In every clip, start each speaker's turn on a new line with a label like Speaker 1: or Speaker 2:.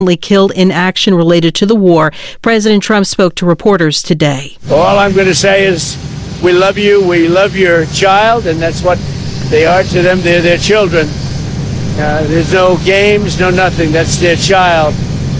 Speaker 1: killed in action related to the war. President Trump spoke to reporters today.
Speaker 2: All I'm going to say is we love you, we love your child, and that's what they are to them. They're their children. There's no games, no nothing. That's their child.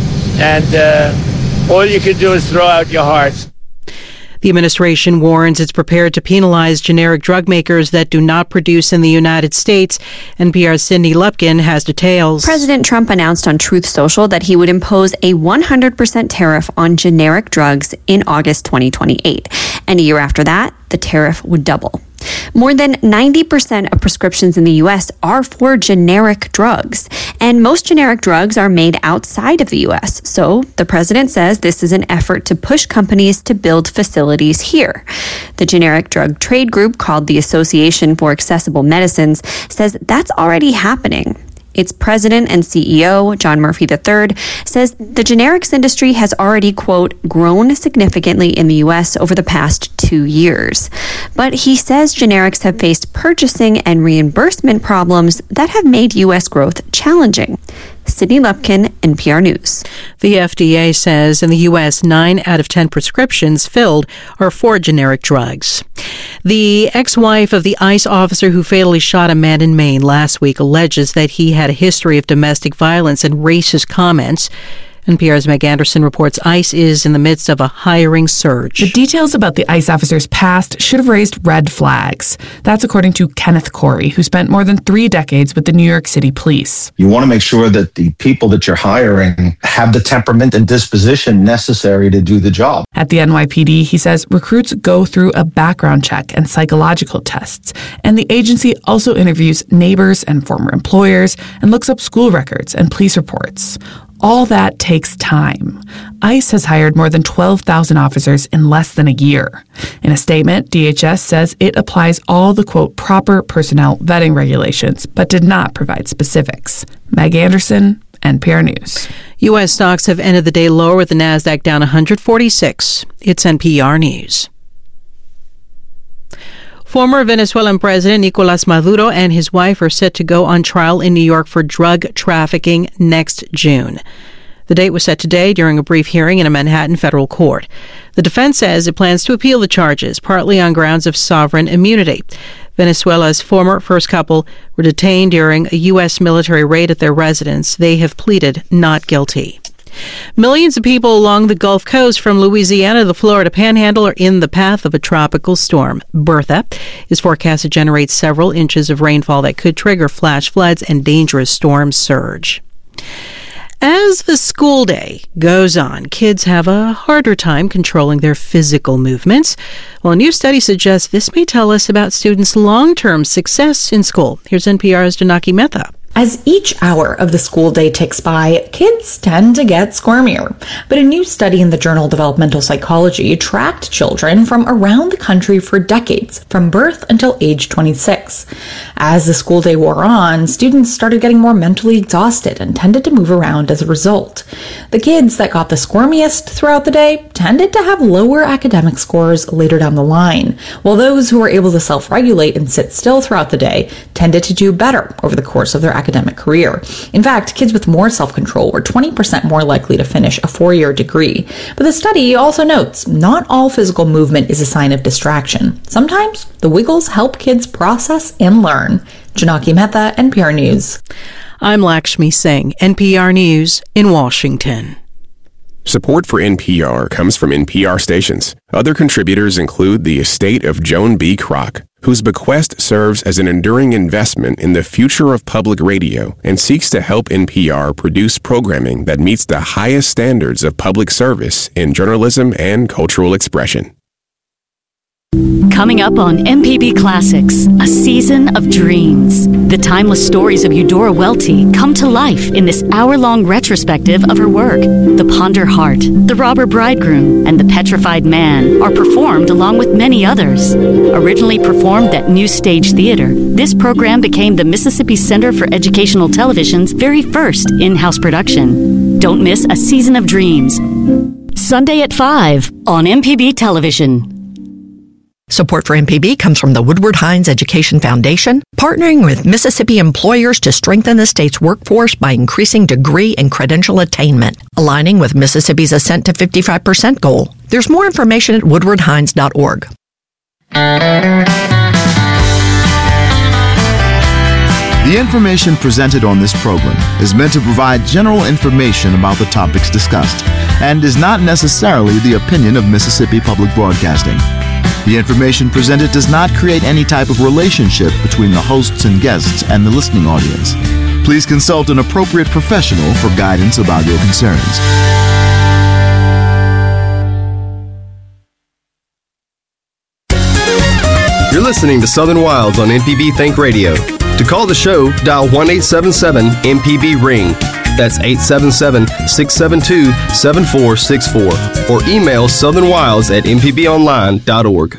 Speaker 2: And all you can do is throw out your hearts.
Speaker 1: The administration warns it's prepared to penalize generic drug makers that do not produce in the United States. NPR's Cindy Lupkin has details.
Speaker 3: President Trump announced on Truth Social that he would impose a 100% tariff on generic drugs in August 2028. And a year after that, the tariff would double. More than 90% of prescriptions in the U.S. are for generic drugs, and most generic drugs are made outside of the U.S. So the president says this is an effort to push companies to build facilities here. The generic drug trade group, called the Association for Accessible Medicines, says that's already happening. Its president and CEO, John Murphy III, says the generics industry has already, quote, grown significantly in the U.S. over the past 2 years. But he says generics have faced purchasing and reimbursement problems that have made U.S. growth challenging. Sydney Lupkin, NPR News.
Speaker 1: The FDA says in the U.S., 9 out of 10 prescriptions filled are for generic drugs. The ex-wife of the ICE officer who fatally shot a man in Maine last week alleges that he had a history of domestic violence and racist comments. NPR's Meg Anderson reports ICE is in the midst of a hiring surge.
Speaker 4: The details about the ICE officer's past should have raised red flags. That's according to Kenneth Corey, who spent more than 3 decades with the New York City Police.
Speaker 5: You want to make sure that the people that you're hiring have the temperament and disposition necessary to do the job.
Speaker 4: At the NYPD, he says recruits go through a background check and psychological tests, and the agency also interviews neighbors and former employers and looks up school records and police reports. All that takes time. ICE has hired more than 12,000 officers in less than a year. In a statement, DHS says it applies all the, quote, proper personnel vetting regulations, but did not provide specifics. Meg Anderson, NPR News.
Speaker 1: U.S. stocks have ended the day lower with the Nasdaq down 146. It's NPR News. Former Venezuelan President Nicolás Maduro and his wife are set to go on trial in New York for drug trafficking next June. The date was set today during a brief hearing in a Manhattan federal court. The defense says it plans to appeal the charges, partly on grounds of sovereign immunity. Venezuela's former first couple were detained during a U.S. military raid at their residence. They have pleaded not guilty. Millions of people along the Gulf Coast from Louisiana to the Florida Panhandle are in the path of a tropical storm. Bertha is forecast to generate several inches of rainfall that could trigger flash floods and dangerous storm surge. As the school day goes on, kids have a harder time controlling their physical movements. Well, a new study suggests this may tell us about students' long-term success in school. Here's NPR's Janaki Mehta.
Speaker 6: As each hour of the school day ticks by, kids tend to get squirmier. But a new study in the journal Developmental Psychology tracked children from around the country for decades, from birth until age 26. As the school day wore on, students started getting more mentally exhausted and tended to move around as a result. The kids that got the squirmiest throughout the day tended to have lower academic scores later down the line, while those who were able to self-regulate and sit still throughout the day tended to do better over the course of their academic career. In fact, kids with more self-control were 20% more likely to finish a 4-year degree. But the study also notes not all physical movement is a sign of distraction. Sometimes the wiggles help kids process and learn. Janaki Mehta, NPR News.
Speaker 1: I'm Lakshmi Singh, NPR News in Washington.
Speaker 7: Support for NPR comes from NPR stations. Other contributors include the estate of Joan B. Kroc, whose bequest serves as an enduring investment in the future of public radio and seeks to help NPR produce programming that meets the highest standards of public service in journalism and cultural expression.
Speaker 8: Coming up on MPB Classics, a season of dreams. The timeless stories of Eudora Welty come to life in this hour-long retrospective of her work. The Ponder Heart, The Robber Bridegroom, and The Petrified Man are performed along with many others. Originally performed at New Stage Theater, this program became the Mississippi Center for Educational Television's very first in-house production. Don't miss A Season of Dreams. Sunday at 5 on MPB Television.
Speaker 9: Support for MPB comes from the Woodward Hines Education Foundation, partnering with Mississippi employers to strengthen the state's workforce by increasing degree and credential attainment, aligning with Mississippi's Ascent to 55% goal. There's more information at woodwardhines.org.
Speaker 10: The information presented on this program is meant to provide general information about the topics discussed and is not necessarily the opinion of Mississippi Public Broadcasting. The information presented does not create any type of relationship between the hosts and guests and the listening audience. Please consult an appropriate professional for guidance about your concerns.
Speaker 11: You're listening to Southern Wilds on MPB Think Radio. To call the show, dial 1-877-MPB-RING. That's 877-672-7464. Or email southernwilds@mpbonline.org.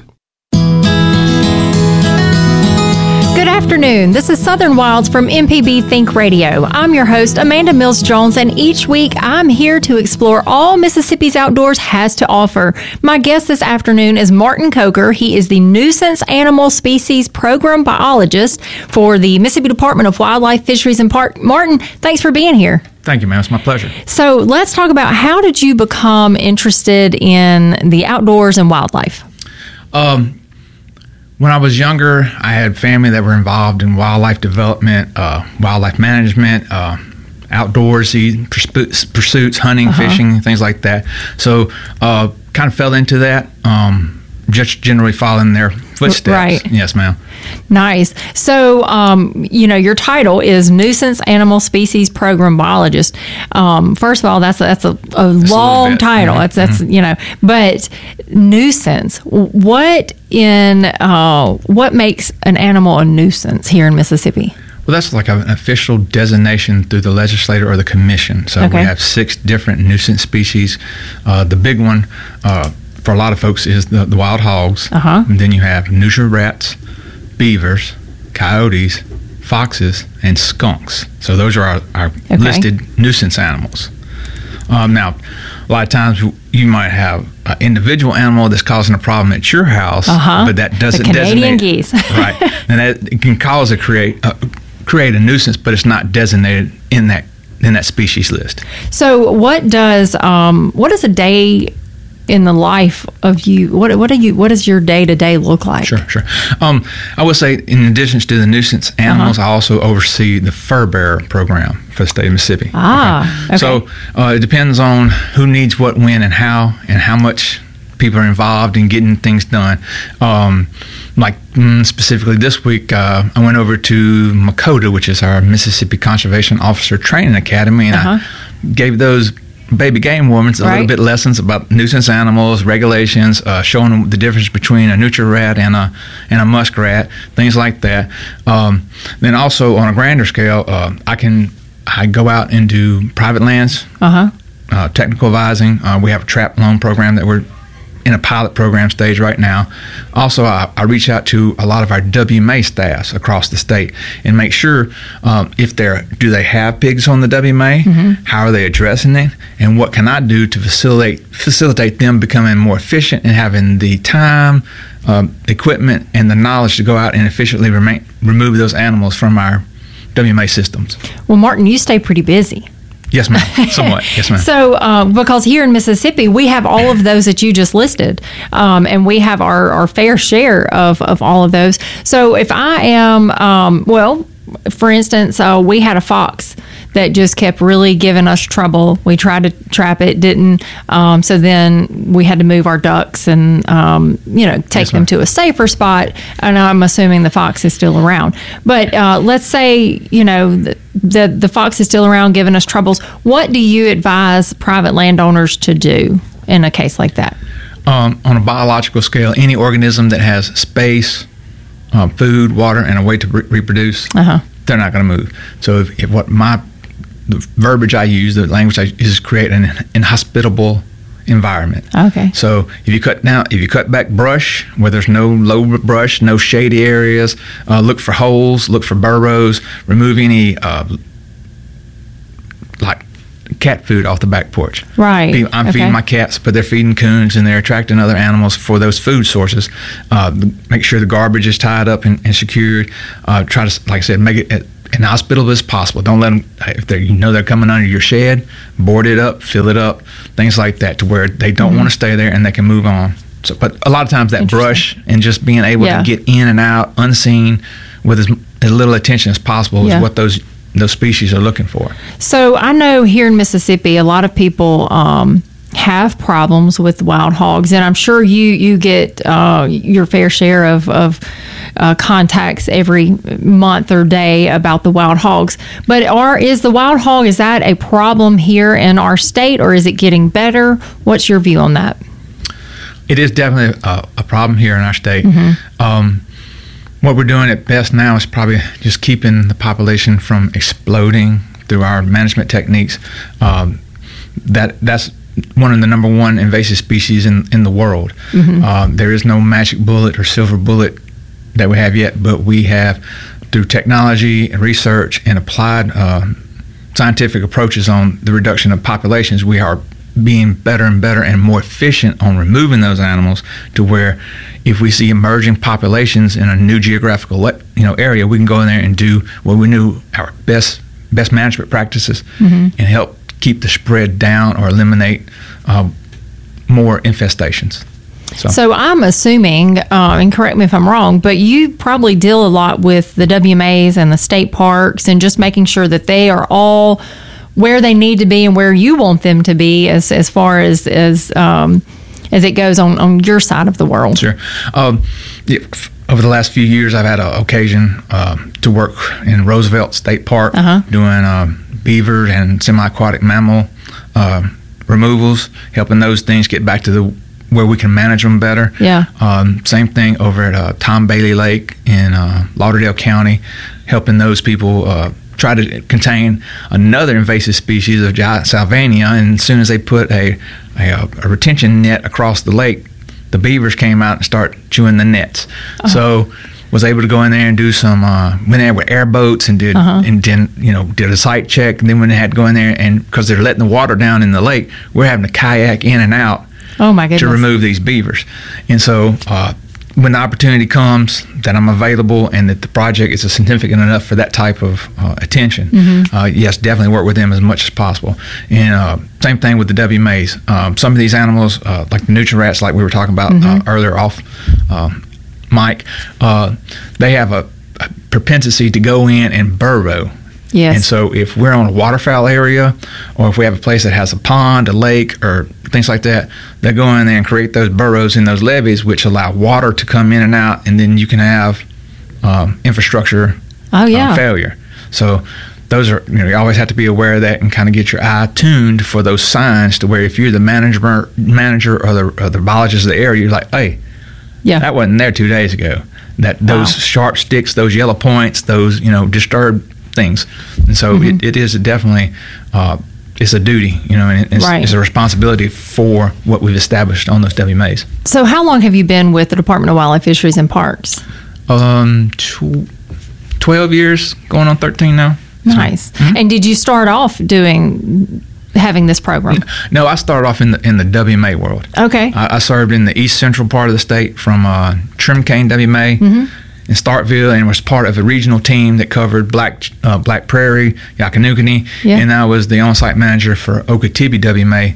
Speaker 12: Good afternoon. This is Southern Wilds from MPB Think Radio. I'm your host, Amanda Mills-Jones, and each week I'm here to explore all Mississippi's outdoors has to offer. My guest this afternoon is Martin Coker. He is the Nuisance Animal Species Program Biologist for the Mississippi Department of Wildlife, Fisheries, and Parks. Martin, thanks for being here.
Speaker 13: Thank you, ma'am. It's my pleasure.
Speaker 12: So let's talk about how did you become interested in the outdoors and wildlife?
Speaker 13: When I was younger, I had family that were involved in wildlife development, wildlife management, outdoorsy pursuits, hunting, fishing, things like that. So kind of fell into that, just generally following their footsteps. Right. Yes, ma'am.
Speaker 12: Nice. So, your title is Nuisance Animal Species Program Biologist. First of all, that's a long title. Mm-hmm. That's but nuisance. What makes an animal a nuisance here in Mississippi?
Speaker 13: Well, that's like an official designation through the legislature or the commission. So we have 6 different nuisance species. The big one for a lot of folks is the wild hogs. And then you have neutral rats, beavers, coyotes, foxes, and skunks. So those are our listed nuisance animals. Now, a lot of times you might have an individual animal that's causing a problem at your house, but that doesn't
Speaker 12: Canadian
Speaker 13: designate.
Speaker 12: Geese.
Speaker 13: Right. And that it can create a nuisance, but it's not designated in that species list.
Speaker 12: So what does a day in the life of you? What does your day-to-day look like?
Speaker 13: Sure. I would say, in addition to the nuisance animals, I also oversee the fur bearer program for the state of Mississippi.
Speaker 12: Okay.
Speaker 13: So it depends on who needs what, when, and how much people are involved in getting things done. Specifically this week, I went over to Makota, which is our Mississippi Conservation Officer Training Academy, and I gave those baby game wardens a little bit lessons about nuisance animals, regulations, showing them the difference between a neutral rat and a muskrat, things like that. Then also on a grander scale, I go out and do private lands, technical advising. We have a trap loan program that we're in a pilot program stage right now. Also, I reach out to a lot of our WMA staffs across the state and make sure do they have pigs on the WMA? How are they addressing it? And what can I do to facilitate them becoming more efficient and having the time, equipment, and the knowledge to go out and efficiently remove those animals from our WMA systems?
Speaker 12: Well, Martin, you stay pretty busy.
Speaker 13: Yes, ma'am. Somewhat. Yes, ma'am.
Speaker 12: So, because here in Mississippi, we have all of those that you just listed, and we have our fair share of all of those. So, if I am, for instance, we had a fox that just kept really giving us trouble. We tried to trap it, didn't. So then we had to move our ducks and, take them to a safer spot. And I'm assuming the fox is still around. But let's say, the fox is still around giving us troubles. What do you advise private landowners to do in a case like that?
Speaker 13: On a biological scale, any organism that has space, food, water, and a way to reproduce, they're not going to move. So if the verbiage I use, the language I use, is create an inhospitable environment.
Speaker 12: Okay.
Speaker 13: So if you cut back brush where there's no low brush, no shady areas, look for holes, look for burrows, remove any cat food off the back porch.
Speaker 12: Right.
Speaker 13: I'm feeding my cats, but they're feeding coons, and they're attracting other animals for those food sources. Make sure the garbage is tied up and secured. Try to, like I said, make it inhospitable as possible. Don't let them, if they're coming under your shed, board it up, fill it up, things like that, to where they don't want to stay there and they can move on. So, but a lot of times that brush and just being able to get in and out unseen with as little attention as possible is what those species are looking for.
Speaker 12: So I know here in Mississippi, a lot of people have problems with wild hogs, and I'm sure you get your fair share of contacts every month or day about the wild hogs. But is the wild hog, is that a problem here in our state, or is it getting better? What's your view on that?
Speaker 13: It is definitely a problem here in our state.
Speaker 12: Mm-hmm.
Speaker 13: What we're doing at best now is probably just keeping the population from exploding through our management techniques. That's one of the number one invasive species in the world.
Speaker 12: Mm-hmm.
Speaker 13: There is no magic bullet or silver bullet that we have yet, but we have, through technology and research and applied scientific approaches on the reduction of populations, we are being better and better and more efficient on removing those animals, to where if we see emerging populations in a new geographical area, we can go in there and do what we knew our best management practices, and help keep the spread down or eliminate more infestations.
Speaker 12: So I'm assuming, and correct me if I'm wrong, but you probably deal a lot with the WMAs and the state parks, and just making sure that they are all where they need to be and where you want them to be, as far as it goes on your side of the world.
Speaker 13: Sure. Over the last few years, I've had an occasion to work in Roosevelt State Park, doing beaver and semi-aquatic mammal removals, helping those things get back to where we can manage them better.
Speaker 12: Yeah.
Speaker 13: Same thing over at Tom Bailey Lake in Lauderdale County, helping those people try to contain another invasive species of giant salvania. And as soon as they put a retention net across the lake, the beavers came out and start chewing the nets. So was able to go in there and do some went there with airboats and did a site check. And then when they had to go in there, and because they're letting the water down in the lake, we're having to kayak in and out to remove these beavers. And so when the opportunity comes that I'm available and that the project is significant enough for that type of attention, yes, definitely work with them as much as possible. And same thing with the WMAs. Some of these animals, like the nutria rats, like we were talking about earlier off mic, they have a propensity to go in and burrow.
Speaker 12: Yes.
Speaker 13: And so if we're on a waterfowl area, or if we have a place that has a pond, a lake, or things like that, they go in there and create those burrows in those levees, which allow water to come in and out, and then you can have infrastructure failure. So those are, you always have to be aware of that and kind of get your eye tuned for those signs, to where if you're the manager or the biologist of the area, you're like, hey, that wasn't there 2 days ago. Those sharp sticks, those yellow points, those disturbed things. And so it is definitely it's a duty, and it's a responsibility for what we've established on those WMAs.
Speaker 12: So how long have you been with the Department of Wildlife, Fisheries and Parks?
Speaker 13: 12 years, going on 13 now.
Speaker 12: Nice. And did you start off having this program?
Speaker 13: No, I started off in the WMA world. Okay. I served in the east central part of the state, from Trim Cane WMA in Starkville, and was part of a regional team that covered Black Prairie, Yakanukuni, and I was the on-site manager for Okatibee WMA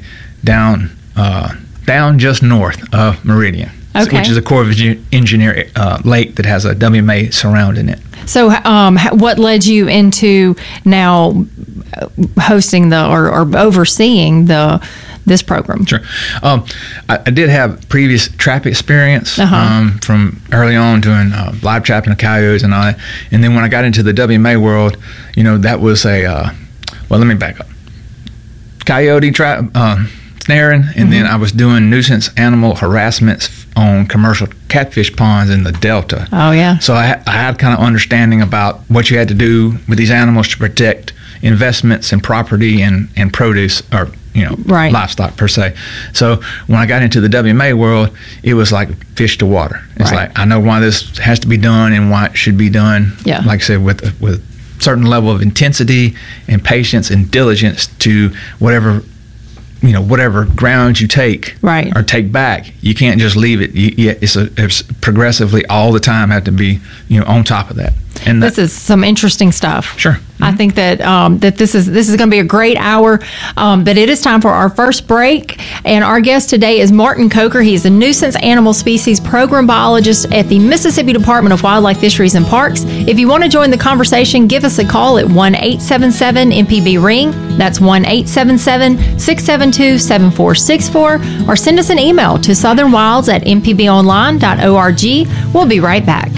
Speaker 13: down just north of Meridian, which is a Corps of Engineers lake that has a WMA surrounding it.
Speaker 12: So what led you into now hosting or overseeing this program?
Speaker 13: Sure. I did have previous trap experience from early on, doing live trapping of coyotes and all that. And then when I got into the WMA world, that was well, let me back up. Coyote trap, snaring, and then I was doing nuisance animal harassments on commercial catfish ponds in the Delta.
Speaker 12: Oh, yeah.
Speaker 13: So I had kind of understanding about what you had to do with these animals to protect investments and property and produce, or livestock per se. So when I got into the WMA world, it was like fish to water. It's like, I know why this has to be done and why it should be done. Yeah. Like I said, with certain level of intensity and patience and diligence to whatever ground you take or take back. You can't just leave it. It's progressively all the time have to be on top of that. And
Speaker 12: this is some interesting stuff.
Speaker 13: Sure.
Speaker 12: I think that that this is going to be a great hour, but it is time for our first break. And our guest today is Martin Coker. He's a nuisance animal species program biologist at the Mississippi Department of Wildlife, Fisheries, and Parks. If you want to join the conversation, give us a call at 1-877-MPB-RING. That's 1-877-672-7464, or send us an email to southernwilds@mpbonline.org. We'll be right back.